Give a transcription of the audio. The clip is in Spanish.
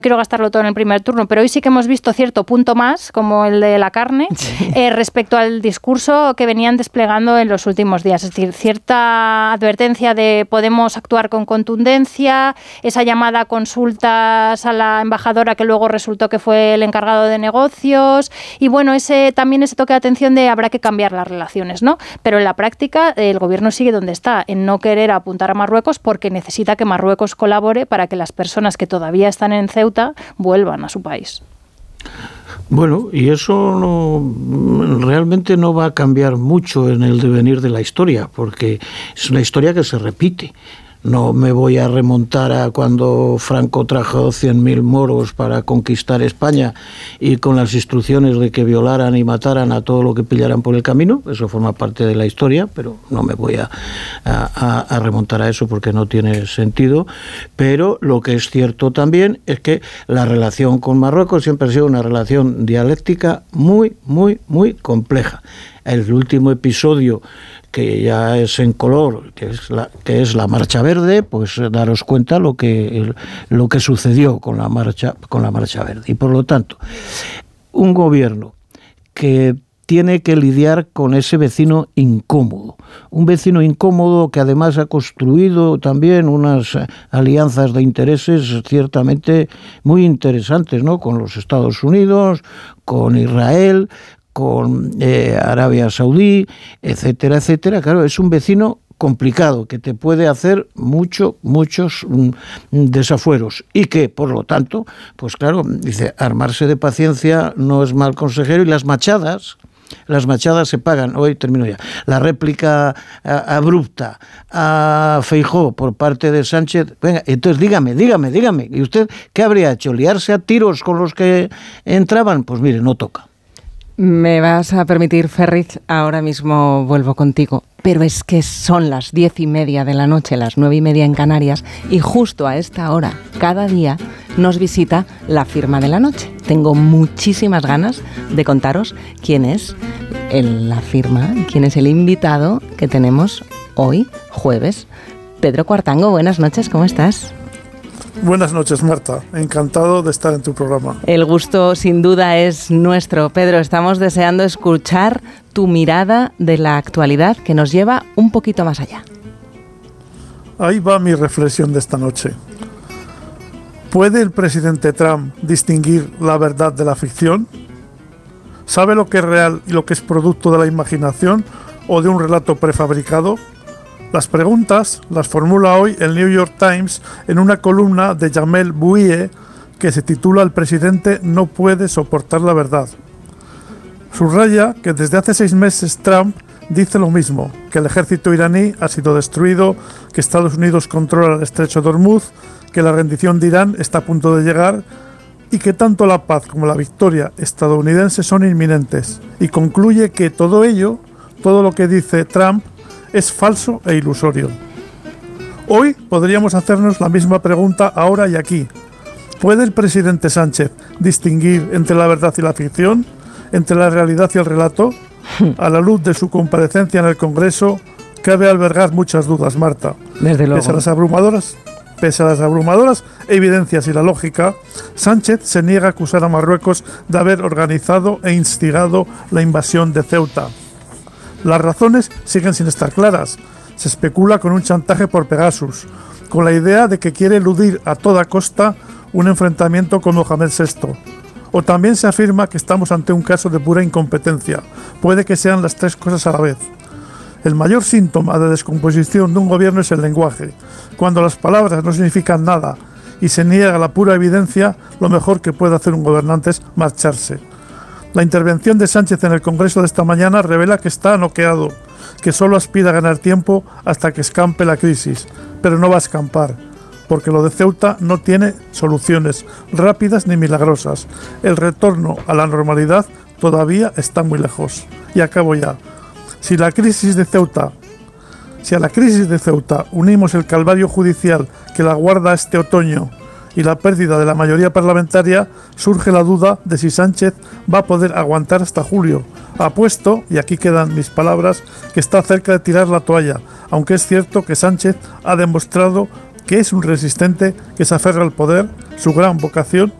quiero gastarlo todo en el primer turno, pero hoy sí que hemos visto cierto punto más, como el de la carne, respecto al discurso que venían desplegando en los últimos días. Es decir, cierta advertencia de podemos actuar con contundencia, esa llamada a consultas a la embajadora que luego resultó que fue el encargado de negocios, y bueno, también ese toque de atención de habrá que cambiar las relaciones, ¿no? Pero en la práctica el gobierno sigue donde está, en no querer apuntar a Marruecos porque necesita que Marruecos colabore para que las personas que todavía están en Ceuta vuelvan a su país. Bueno, y eso realmente no va a cambiar mucho en el devenir de la historia, porque es una historia que se repite. No me voy a remontar a cuando Franco trajo 100.000 moros para conquistar España y con las instrucciones de que violaran y mataran a todo lo que pillaran por el camino. Eso forma parte de la historia, pero no me voy a remontar a eso porque no tiene sentido. Pero lo que es cierto también es que la relación con Marruecos siempre ha sido una relación dialéctica muy, muy, muy compleja. El último episodio, que ya es en color, que es la Marcha Verde, pues daros cuenta lo que sucedió con la Marcha Verde. Y por lo tanto, un gobierno que tiene que lidiar con ese vecino incómodo, un vecino incómodo que además ha construido también unas alianzas de intereses ciertamente muy interesantes, ¿no? Con los Estados Unidos, con Israel, con Arabia Saudí, etcétera, etcétera. Claro, es un vecino complicado que te puede hacer muchos desafueros y que, por lo tanto, pues claro, dice, armarse de paciencia no es mal consejero, y las machadas se pagan. Hoy termino ya. La réplica abrupta a Feijóo por parte de Sánchez. Venga, entonces dígame, ¿y usted qué habría hecho? ¿Liarse a tiros con los que entraban? Pues mire, no toca. Me vas a permitir, Ferriz, ahora mismo vuelvo contigo, pero es que son las 10:30 de la noche, las 9:30 en Canarias, y justo a esta hora, cada día, nos visita la firma de la noche. Tengo muchísimas ganas de contaros quién es la firma, quién es el invitado que tenemos hoy, jueves. Pedro Cuartango, buenas noches, ¿cómo estás? Buenas noches, Marta. Encantado de estar en tu programa. El gusto, sin duda, es nuestro. Pedro, estamos deseando escuchar tu mirada de la actualidad que nos lleva un poquito más allá. Ahí va mi reflexión de esta noche. ¿Puede el presidente Trump distinguir la verdad de la ficción? ¿Sabe lo que es real y lo que es producto de la imaginación o de un relato prefabricado? Las preguntas las formula hoy el New York Times en una columna de Jamel Bouhier que se titula "El presidente no puede soportar la verdad". Subraya que desde hace 6 meses Trump dice lo mismo, que el ejército iraní ha sido destruido, que Estados Unidos controla el estrecho de Hormuz, que la rendición de Irán está a punto de llegar y que tanto la paz como la victoria estadounidense son inminentes. Y concluye que todo lo que dice Trump, es falso e ilusorio. Hoy podríamos hacernos la misma pregunta ahora y aquí. ¿Puede el presidente Sánchez distinguir entre la verdad y la ficción? ¿Entre la realidad y el relato? A la luz de su comparecencia en el Congreso, cabe albergar muchas dudas, Marta. Desde luego. Pese a las abrumadoras evidencias y la lógica, Sánchez se niega a acusar a Marruecos de haber organizado e instigado la invasión de Ceuta. Las razones siguen sin estar claras. Se especula con un chantaje por Pegasus, con la idea de que quiere eludir a toda costa un enfrentamiento con Mohamed VI. O también se afirma que estamos ante un caso de pura incompetencia. Puede que sean las tres cosas a la vez. El mayor síntoma de descomposición de un gobierno es el lenguaje. Cuando las palabras no significan nada y se niega la pura evidencia, lo mejor que puede hacer un gobernante es marcharse. La intervención de Sánchez en el Congreso de esta mañana revela que está noqueado, que solo aspira a ganar tiempo hasta que escampe la crisis, pero no va a escampar, porque lo de Ceuta no tiene soluciones rápidas ni milagrosas. El retorno a la normalidad todavía está muy lejos. Y acabo ya. Si a la crisis de Ceuta unimos el calvario judicial que la aguarda este otoño y la pérdida de la mayoría parlamentaria, surge la duda de si Sánchez va a poder aguantar hasta julio. Apuesto, y aquí quedan mis palabras, que está cerca de tirar la toalla, aunque es cierto que Sánchez ha demostrado que es un resistente que se aferra al poder, su gran vocación